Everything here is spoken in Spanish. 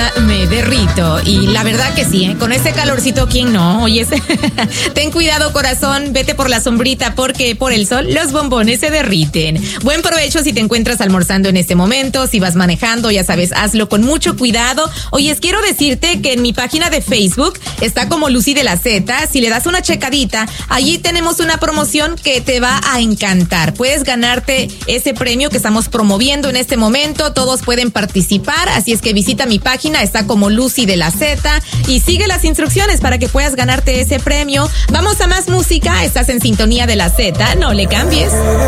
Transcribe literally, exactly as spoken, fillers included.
me derrito. Y la verdad que sí, ¿eh? Con ese calorcito, ¿quién no? Oye, ten cuidado, corazón, vete por la sombrita porque por el sol los bombones se derriten. Buen provecho si te encuentras almorzando en este momento, si vas manejando, ya sabes, hazlo con mucho cuidado. Oye, quiero decirte que en mi página de Facebook está como Lucy de la Z. Si le das una checadita, allí tenemos una promoción que te va a encantar. Puedes ganarte ese premio que estamos promoviendo en este momento. Todos pueden participar, así es que visita mi página, está como Lucy de la Z y sigue las instrucciones para que puedas ganarte ese premio. Vamos a más música, estás en sintonía de la Z, no le cambies.